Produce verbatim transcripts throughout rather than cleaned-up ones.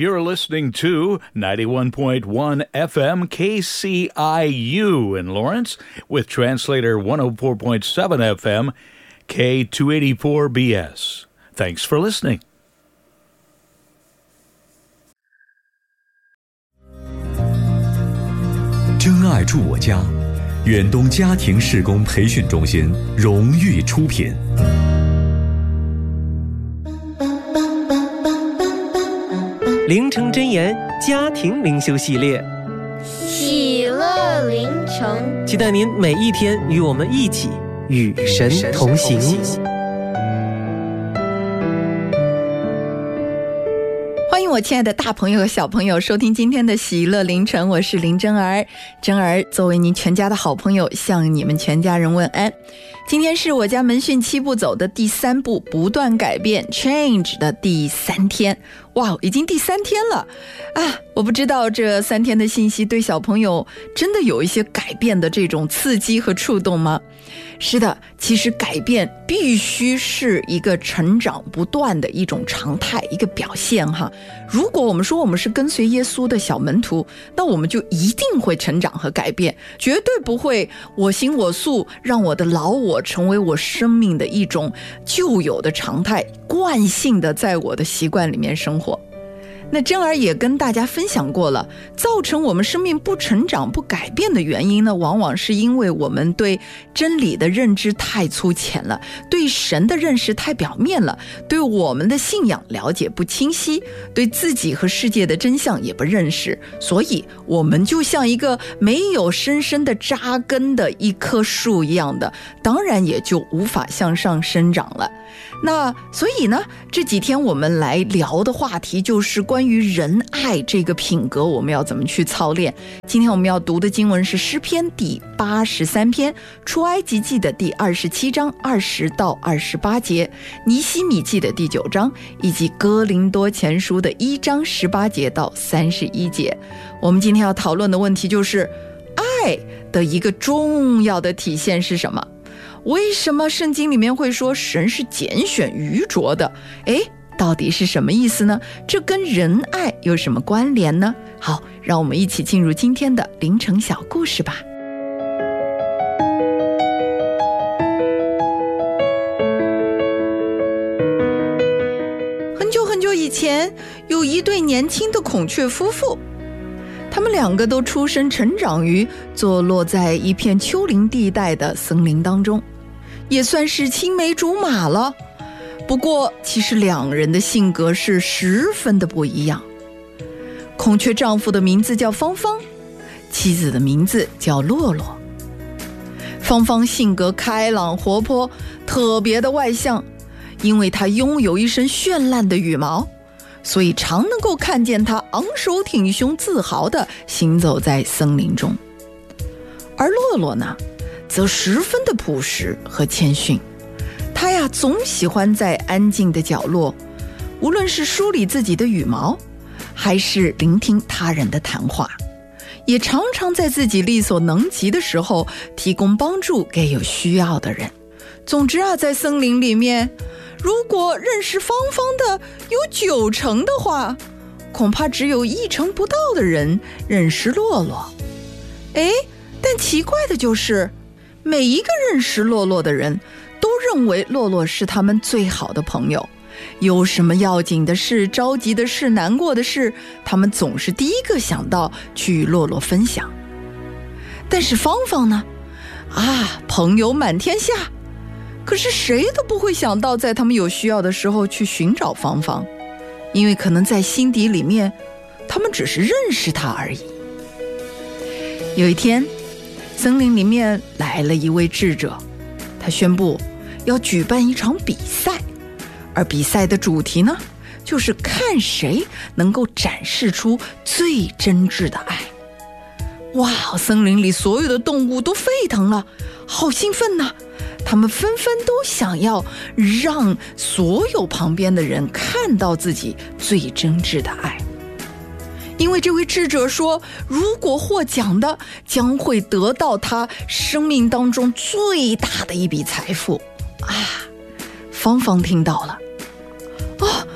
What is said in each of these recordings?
You're listening to ninety-one point one F M K C I U in Lawrence with translator one oh four point seven F M K two eighty-four B S. Thanks for listening. 真爱住我家，远东家庭事工培训中心荣誉出品。 凌晨真言家庭灵修系列， 喜乐凌晨， 期待您每一天与我们一起与神同行。 欢迎我亲爱的大朋友和小朋友收听今天的喜乐凌晨，我是林真儿。真儿作为您全家的好朋友，向你们全家人问安。今天是我家门训七步走的第三步，不断改变 change 的第三天。哇，已经第三天了啊！我不知道这三天的信息对小朋友真的有一些改变的这种刺激和触动吗？是的，其实改变必须是一个成长不断的一种常态，一个表现哈。如果我们说我们是跟随耶稣的小门徒，那我们就一定会成长和改变，绝对不会我行我素，让我的老我成为我生命的一种旧有的常态，惯性的在我的习惯里面生活。那真儿也跟大家分享过了，造成我们生命不成长不改变的原因呢，往往是因为我们对真理的认知太粗浅了，对神的认识太表面了，对我们的信仰了解不清晰，对自己和世界的真相也不认识，所以我们就像一个没有深深的扎根的一棵树一样的，当然也就无法向上生长了。那所以呢，这几天我们来聊的话题就是关于仁爱这个品格，我们要怎么去操练。今天我们要读的经文是诗篇第八十三篇，出埃及记的第二十七章二十到二十八节，尼希米记的第九章，以及哥林多前书的一章十八节到三十一节。我们今天要讨论的问题就是爱的一个重要的体现是什么？为什么圣经里面会说神是拣选愚拙的？诶，到底是什么意思呢？这跟仁爱有什么关联呢？好，让我们一起进入今天的凌晨小故事吧。很久很久以前，有一对年轻的孔雀夫妇，他们两个都出生成长于坐落在一片丘陵地带的森林当中，也算是青梅竹马了。不过其实两人的性格是十分的不一样。孔雀丈夫的名字叫芳芳，妻子的名字叫洛洛。芳芳性格开朗活泼，特别的外向，因为她拥有一身绚烂的羽毛，所以常能够看见她昂首挺胸自豪地行走在森林中。而洛洛呢，则十分的朴实和谦逊，他呀总喜欢在安静的角落，无论是梳理自己的羽毛，还是聆听他人的谈话，也常常在自己力所能及的时候提供帮助给有需要的人。总之啊，在森林里面，如果认识芳芳的有九成的话，恐怕只有一成不到的人认识洛洛。诶，但奇怪的就是每一个认识洛洛的人都认为洛洛是他们最好的朋友，有什么要紧的事、着急的事、难过的事，他们总是第一个想到去与洛洛分享。但是芳芳呢？啊，朋友满天下，可是谁都不会想到在他们有需要的时候去寻找芳芳，因为可能在心底里面，他们只是认识她而已。有一天，森林里面来了一位智者，他宣布要举办一场比赛，而比赛的主题呢，就是看谁能够展示出最真挚的爱。哇，森林里所有的动物都沸腾了，好兴奋呐！他们纷纷都想要让所有旁边的人看到自己最真挚的爱。因为这位智者说，如果获奖的将会得到他生命当中最大的一笔财富啊！芳芳听到了，啊，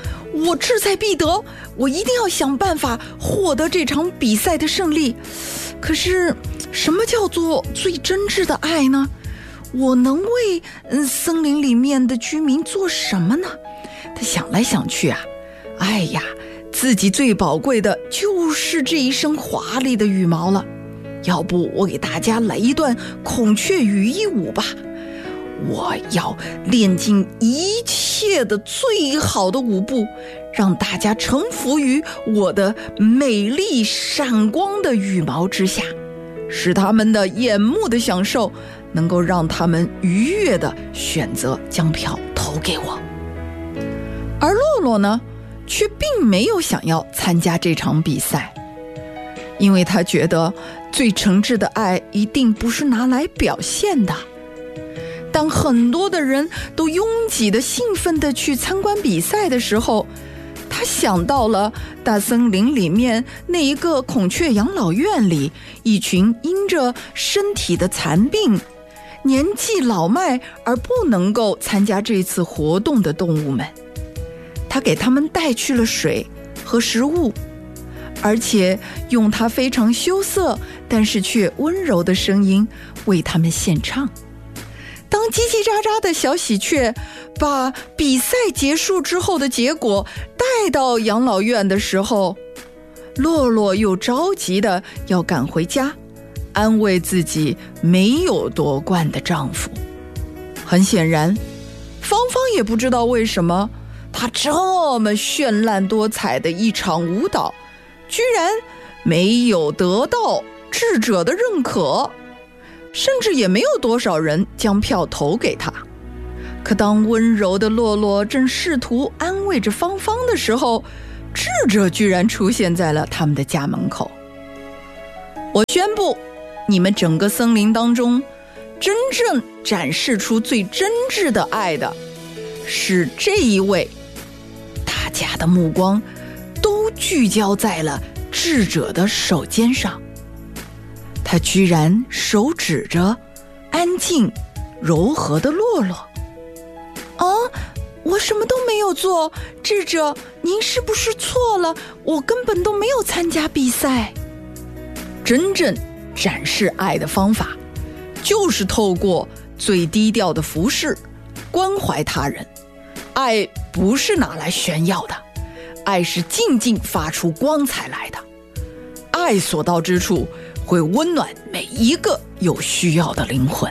我志在必得，我一定要想办法获得这场比赛的胜利。可是什么叫做最真挚的爱呢？我能为、嗯、森林里面的居民做什么呢？他想来想去啊，哎呀，自己最宝贵的就是这一身华丽的羽毛了。要不我给大家来一段孔雀羽衣舞吧，我要练尽一切的最好的舞步，让大家臣服于我的美丽闪光的羽毛之下，使他们的眼目的享受能够让他们愉悦地选择将票投给我。而洛洛呢，却并没有想要参加这场比赛，因为他觉得最诚挚的爱一定不是拿来表现的。当很多的人都拥挤的兴奋地去参观比赛的时候，他想到了大森林里面那一个孔雀养老院里一群因着身体的残病、年纪老迈而不能够参加这次活动的动物们。他给他们带去了水和食物，而且用他非常羞涩但是却温柔的声音为他们献唱。当叽叽喳喳的小喜鹊把比赛结束之后的结果带到养老院的时候，洛洛又着急的要赶回家，安慰自己没有夺冠的丈夫。很显然，芳芳也不知道为什么她这么绚烂多彩的一场舞蹈居然没有得到智者的认可，甚至也没有多少人将票投给他。可当温柔的洛洛正试图安慰着芳芳的时候，智者居然出现在了他们的家门口。我宣布，你们整个森林当中真正展示出最真挚的爱的是这一位。大家的目光都聚焦在了智者的手肩上，他居然手指着安静柔和的洛洛。啊，我什么都没有做，智者，您是不是错了？我根本都没有参加比赛。真正展示爱的方法，就是透过最低调的服饰，关怀他人。爱不是拿来炫耀的，爱是静静发出光彩来的。爱所到之处，会温暖每一个有需要的灵魂。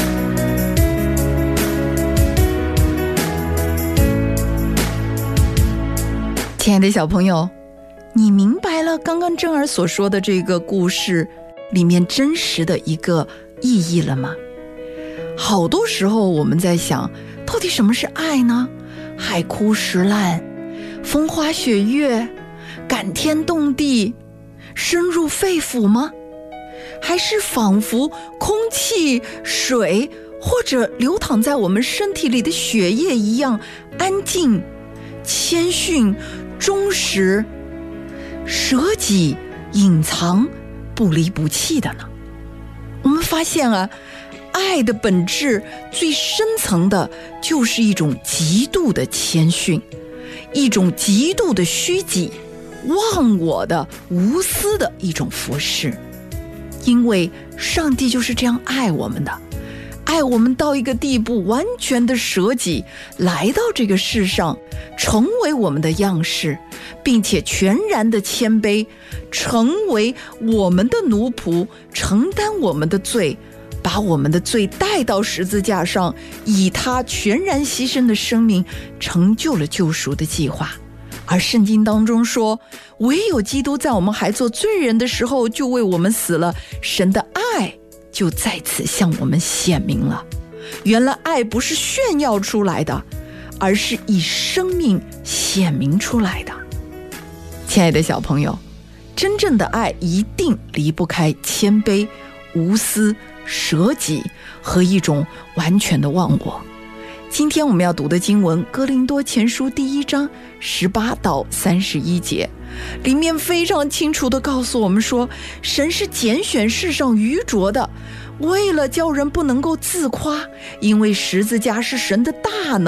亲爱的小朋友，你明白了刚刚珍儿所说的这个故事里面真实的一个意义了吗？好多时候我们在想，到底什么是爱呢？海枯石烂，风花雪月，感天动地，深入肺腑吗？还是仿佛空气、水或者流淌在我们身体里的血液一样安静、谦逊、忠实、舍己、隐藏、不离不弃的呢？我们发现啊，爱的本质最深层的就是一种极度的谦逊，一种极度的虚己、忘我的无私的一种服侍。因为上帝就是这样爱我们的，爱我们到一个地步，完全的舍己，来到这个世上，成为我们的样式，并且全然的谦卑，成为我们的奴仆，承担我们的罪，把我们的罪带到十字架上，以他全然牺牲的生命成就了救赎的计划。而圣经当中说，唯有基督在我们还做罪人的时候就为我们死了，神的爱就在此向我们显明了。原来爱不是炫耀出来的，而是以生命显明出来的。亲爱的小朋友，真正的爱一定离不开谦卑、无私、舍己和一种完全的忘我。今天我们要读的经文，哥林多前书第一章十八到三十一节，里面非常清楚地告诉我们说，神是拣选世上愚拙的，为了叫人不能够自夸，因为十字架是神的大能，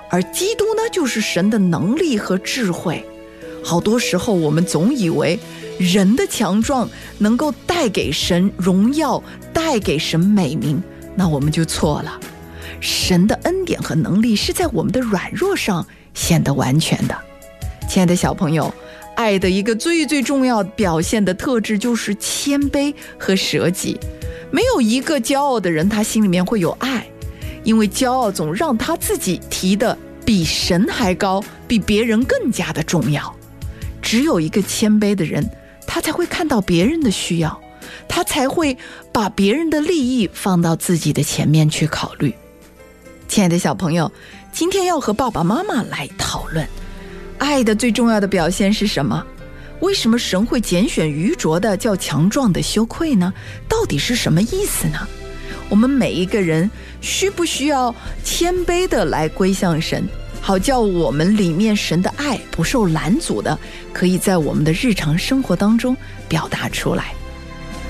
而基督呢，就是神的能力和智慧。好多时候我们总以为人的强壮能够带给神荣耀，带给神美名，那我们就错了。神的恩典和能力是在我们的软弱上显得完全的。亲爱的小朋友，爱的一个最最重要表现的特质就是谦卑和舍己。没有一个骄傲的人他心里面会有爱，因为骄傲总让他自己提的比神还高，比别人更加的重要。只有一个谦卑的人，他才会看到别人的需要，他才会把别人的利益放到自己的前面去考虑。亲爱的小朋友，今天要和爸爸妈妈来讨论爱的最重要的表现是什么？为什么神会拣选愚拙的叫强壮的羞愧呢？到底是什么意思呢？我们每一个人需不需要谦卑的来归向神，好叫我们里面神的爱不受拦阻的，可以在我们的日常生活当中表达出来。